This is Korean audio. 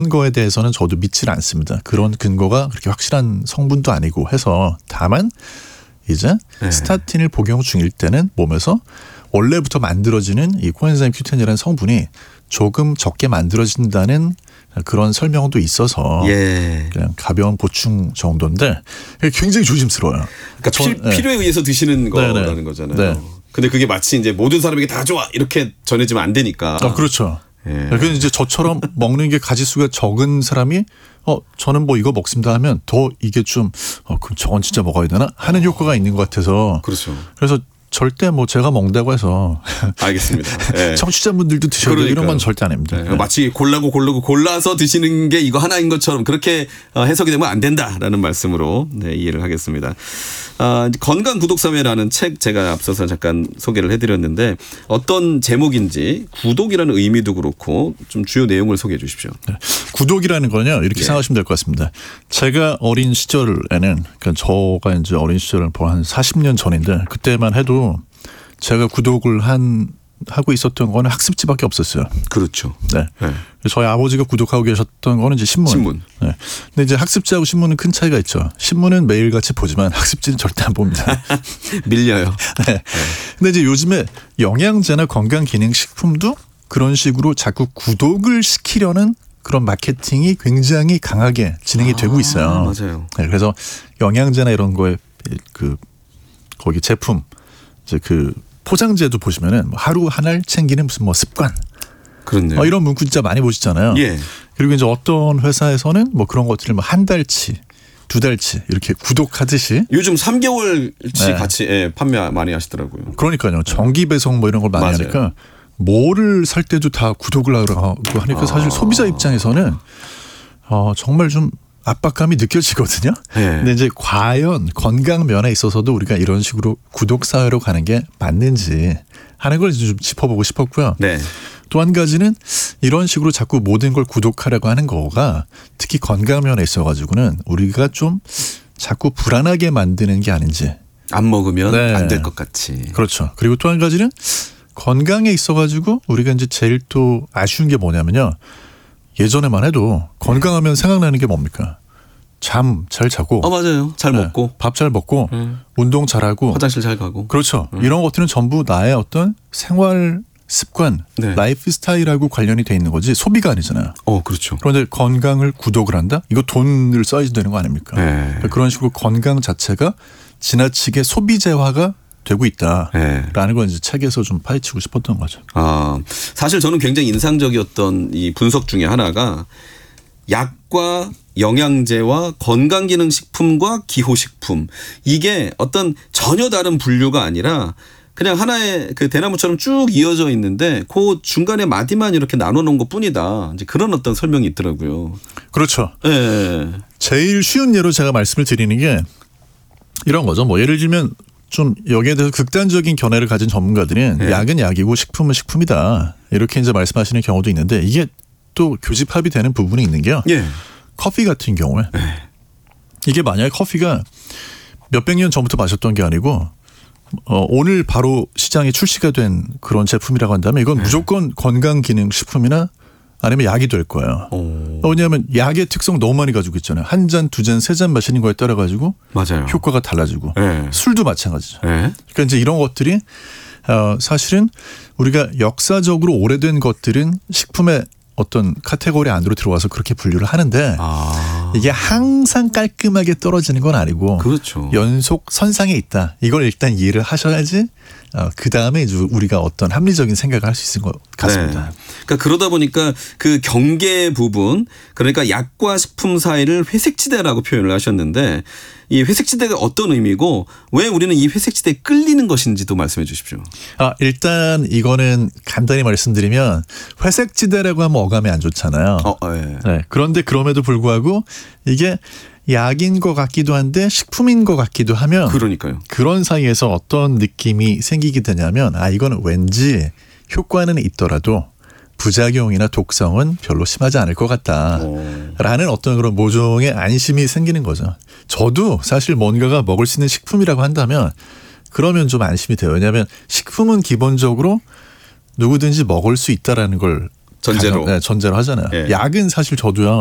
거에 대해서는 저도 믿질 않습니다. 그런 근거가 그렇게 확실한 성분도 아니고 해서 다만 이제 스타틴을 복용 중일 때는 몸에서 원래부터 만들어지는 이 코엔자임 Q10이라는 성분이 조금 적게 만들어진다는 그런 설명도 있어서 그냥 가벼운 보충 정도인데 굉장히 조심스러워요. 그러니까 필요에 의해서 드시는 거라는 거잖아요. 네. 근데 그게 마치 이제 모든 사람에게 다 좋아 이렇게 전해지면 안 되니까. 그렇죠. 그래서 이제 저처럼 먹는 게 가지수가 적은 사람이 저는 뭐 이거 먹습니다 하면 더 이게 좀 그럼 저건 진짜 먹어야 되나 하는 효과가 있는 것 같아서. 그렇죠. 그래서 절대 뭐 제가 먹는다고 해서 알겠습니다. 네. 청취자분들도 드셔야 돼요. 이런 건 절대 안 합니다. 네. 마치 골라서 드시는 게 이거 하나인 것처럼 그렇게 해석이 되면 안 된다라는 말씀으로 이해를 하겠습니다. 건강 구독사회라는 책 제가 앞서서 잠깐 소개를 해드렸는데 어떤 제목인지 구독이라는 의미도 그렇고 좀 주요 내용을 소개해 주십시오. 네. 구독이라는 거는요 이렇게 생각하시면 될 것 같습니다. 제가 어린 시절에는 그러니까 저가 이제 어린 시절은 한 40년 전인데 그때만 해도 제가 구독을 하고 있었던 거는 학습지밖에 없었어요. 그렇죠. 네. 저희 아버지가 구독하고 계셨던 거는 이제 신문. 네. 근데 이제 학습지하고 신문은 큰 차이가 있죠. 신문은 매일같이 보지만 학습지는 절대 안 봅니다. 밀려요. 네. 근데 이제 요즘에 영양제나 건강기능식품도 그런 식으로 자꾸 구독을 시키려는 그런 마케팅이 굉장히 강하게 진행이 되고 있어요. 맞아요. 네. 그래서 영양제나 이런 거에 거기 제품 이제 그 포장재도 보시면은 하루 한 알 챙기는 무슨 뭐 습관. 그렇네요. 이런 문구 진짜 많이 보시잖아요. 그리고 이제 어떤 회사에서는 뭐 그런 것들을 뭐 한 달치, 두 달치 이렇게 구독하듯이 요즘 3개월치 같이 판매 많이 하시더라고요. 그러니까요. 정기 배송 뭐 이런 걸 많이 하니까 뭐를 살 때도 다 구독을 하고 하니까 사실 소비자 입장에서는 정말 좀 압박감이 느껴지거든요. 근데 이제 과연 건강 면에 있어서도 우리가 이런 식으로 구독 사회로 가는 게 맞는지 하는 걸 좀 짚어보고 싶었고요. 또 한 가지는 이런 식으로 자꾸 모든 걸 구독하려고 하는 거가 특히 건강 면에 있어가지고는 우리가 좀 자꾸 불안하게 만드는 게 아닌지. 안 먹으면 안 될 것 같이. 그렇죠. 그리고 또 한 가지는 건강에 있어가지고 우리가 이제 제일 또 아쉬운 게 뭐냐면요. 예전에만 해도 건강하면 생각나는 게 뭡니까? 잠 잘 자고. 맞아요. 잘 먹고. 밥 잘 먹고. 운동 잘하고. 화장실 잘 가고. 그렇죠. 이런 것들은 전부 나의 어떤 생활 습관, 라이프 스타일하고 관련이 돼 있는 거지 소비가 아니잖아요. 그렇죠. 그런데 건강을 구독을 한다? 이거 돈을 써야지 되는 거 아닙니까? 그러니까 그런 식으로 건강 자체가 지나치게 소비재화가 되고 있다라는 걸 이제 책에서 좀 파헤치고 싶었던 거죠. 사실 저는 굉장히 인상적이었던 이 분석 중에 하나가 약과 영양제와 건강기능식품과 기호식품 이게 어떤 전혀 다른 분류가 아니라 그냥 하나의 그 대나무처럼 쭉 이어져 있는데 그 중간에 마디만 이렇게 나눠놓은 것뿐이다. 이제 그런 어떤 설명이 있더라고요. 그렇죠. 제일 쉬운 예로 제가 말씀을 드리는 게 이런 거죠. 뭐 예를 들면 좀 여기에 대해서 극단적인 견해를 가진 전문가들은 약은 약이고 식품은 식품이다. 이렇게 이제 말씀하시는 경우도 있는데 이게 또 교집합이 되는 부분이 있는 게요. 커피 같은 경우에 이게 만약에 커피가 몇백 년 전부터 마셨던 게 아니고 오늘 바로 시장에 출시가 된 그런 제품이라고 한다면 이건 무조건 건강기능식품이나 아니면 약이 될 거예요. 왜냐하면 약의 특성 너무 많이 가지고 있잖아요. 한 잔, 두 잔, 세 잔 마시는 거에 따라 가지고 효과가 달라지고 술도 마찬가지죠. 그러니까 이제 이런 것들이 사실은 우리가 역사적으로 오래된 것들은 식품의 어떤 카테고리 안으로 들어와서 그렇게 분류를 하는데 이게 항상 깔끔하게 떨어지는 건 아니고 연속 선상에 있다. 이걸 일단 이해를 하셔야지 그다음에 이제 우리가 어떤 합리적인 생각을 할 수 있는 것 같습니다. 그러니까 그러다 보니까 그 경계 부분 그러니까 약과 식품 사이를 회색지대라고 표현을 하셨는데 이 회색지대가 어떤 의미고 왜 우리는 이 회색지대에 끌리는 것인지도 말씀해 주십시오. 일단 이거는 간단히 말씀드리면 회색지대라고 하면 어감이 안 좋잖아요. 그런데 그럼에도 불구하고 이게 약인 것 같기도 한데 식품인 것 같기도 하면 그런 사이에서 어떤 느낌이 생기게 되냐면 이거는 왠지 효과는 있더라도 부작용이나 독성은 별로 심하지 않을 것 같다라는 어떤 그런 모종의 안심이 생기는 거죠. 저도 사실 뭔가가 먹을 수 있는 식품이라고 한다면 그러면 좀 안심이 돼요. 왜냐하면 식품은 기본적으로 누구든지 먹을 수 있다라는 걸 전제로. 전제로 하잖아요. 예. 약은 사실 저도요.